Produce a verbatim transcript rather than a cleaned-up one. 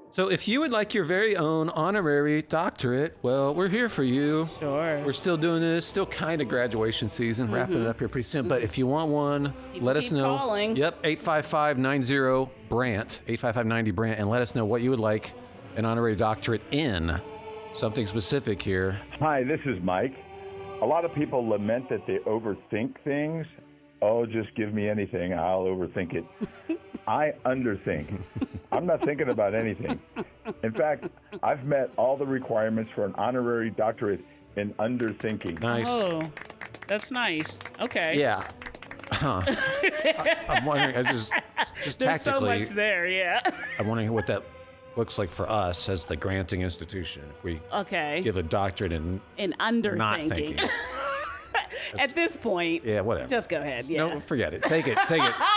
So if you would like your very own honorary doctorate, well, we're here for you. Sure. We're still doing this, still kind of graduation season, mm-hmm. wrapping it up here pretty soon. Mm-hmm. But if you want one, Keep let us know. Calling. Yep, eight five five, nine zero, Brant, eight five five, ninety, Brant, and let us know what you would like an honorary doctorate in. Something specific here. Hi, this is Mike. A lot of people lament that they overthink things. Oh, just give me anything, I'll overthink it. I underthink. I'm not thinking about anything. In fact, I've met all the requirements for an honorary doctorate in underthinking. Nice. Oh, that's nice. Okay. Yeah. Huh. I, I'm wondering, I just, just There's so tactically, much there, yeah. I'm wondering what that looks like for us as the granting institution. If we Okay. give a doctorate in In not underthinking. thinking. At this point, Yeah, whatever. just go ahead. Yeah. No, forget it. Take it. Take it.